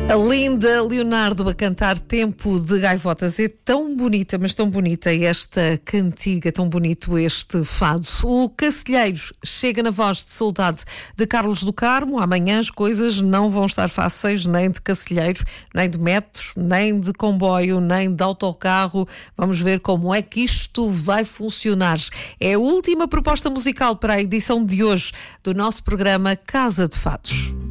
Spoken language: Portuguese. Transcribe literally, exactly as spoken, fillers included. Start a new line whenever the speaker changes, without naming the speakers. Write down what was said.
A linda Leonardo a cantar Tempo de Gaivotas. É tão bonita, mas tão bonita esta cantiga, tão bonito este fado. O Cacilheiros chega na voz de Soldado de Carlos do Carmo. Amanhã as coisas não vão estar fáceis, nem de Cacilheiros, nem de metro, nem de comboio, nem de autocarro. Vamos ver como é que isto vai funcionar. É a última proposta musical para a edição de hoje do nosso programa Casa de Fados.